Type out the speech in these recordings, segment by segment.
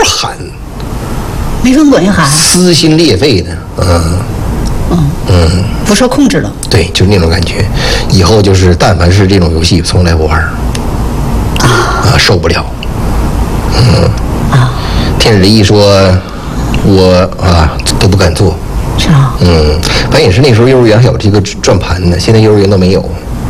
喊， 没分滚喊， 撕心裂肺的， 不受控制了。 对，就是那种感觉。以后就是但凡是这种游戏，从来不玩受不了。天使的一说，我都不敢做。 是啊。 反正也是那时候幼儿园还有这个转盘的，现在幼儿园都没有。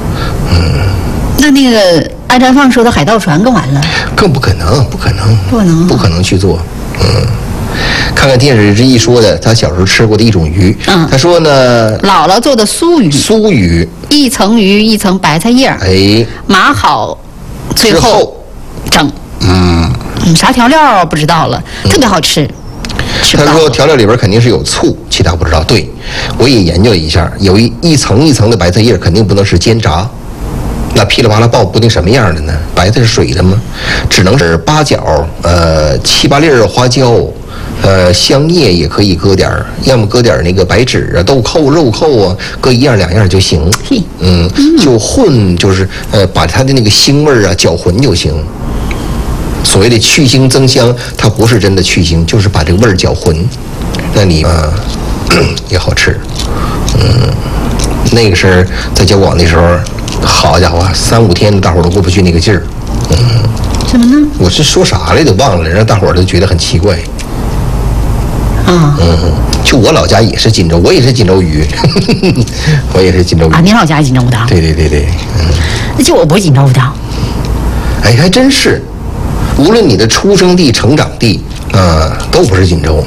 那个爱绽放说的海盗船更完了， 更不可能，不可能去做。看看天使之一说的，他小时候吃过的一种鱼。他说呢， 姥姥做的酥鱼，一层鱼一层白菜叶，码好，最后整。啥调料不知道了，特别好吃。 他说调料里边肯定是有醋，其他不知道。对，我也研究了一下，有一层一层的白菜叶，肯定不能是煎炸。那噼里啪啦爆不定什么样的呢？白菜是水的吗？只能是八角，七八粒花椒，香叶也可以搁点儿，要么搁点那个白芷啊、豆蔻、肉蔻啊，搁一样两样就行。就混，就是把它的那个腥味啊搅浑就行。所谓的去腥增香，它不是真的去腥，就是把这个味儿搅浑。那你也好吃。那个是在交广那时候。好家伙，3、5天大伙儿都过不去那个劲儿。 什么呢？ 我是说啥来都忘了，让大伙儿都觉得很奇怪。就我老家也是锦州，我也是锦州鱼，我也是锦州鱼。 你老家锦州的？ 对。 那就我不是锦州的。 哎，还真是，无论你的出生地、成长地都不是锦州。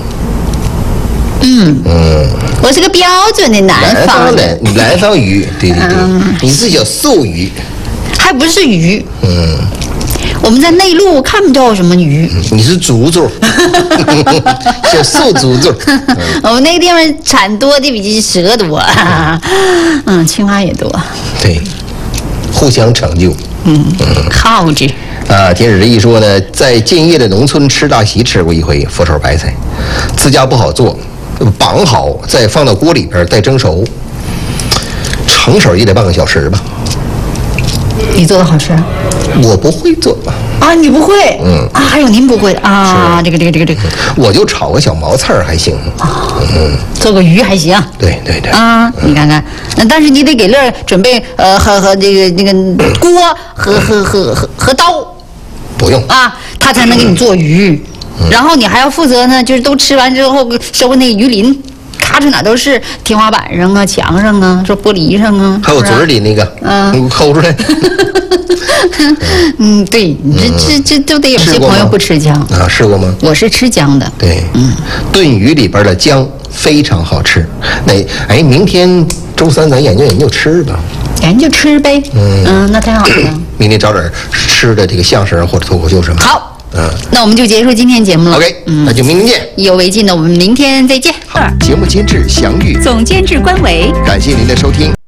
我是个标准的南方的， 南方鱼，对，你是叫素鱼， 还不是鱼。我们在内陆看不到什么鱼。 你是竹子，叫素竹子。 我们那个地方产多的比蛇多，青蛙也多。 对，互相成就。 靠着。 天使这一说呢，在建业的农村吃大席吃过一回佛手白菜，自家不好做。绑好，再放到锅里边，再蒸熟，成手也得半个小时吧。 你做的好吃？ 我不会做你不会？还有您不会啊？这个， 我就炒个小毛刺儿还行。 做个鱼还行。 对。 你看看，但是你得给乐准备和这个锅和刀。 不用他才能给你做鱼。然后你还要负责呢，就是都吃完之后收那鱼鳞，咔哧哪都是，天花板上啊、墙上啊、说玻璃上啊， 还有嘴里那个，抠出来。 对，这都得有些朋友不吃姜试过吗？ 我是吃姜的。 对，炖鱼里边的姜非常好吃。明天周3咱研究吃吧。 研究吃呗。那太好了。 明天找点吃的这个相声或者脱口秀什么。 好。那我们就结束今天节目了。 OK，那就明天见。 意犹未尽的，我们明天再见。 好，节目监制祥玉， 总监制关伟， 感谢您的收听。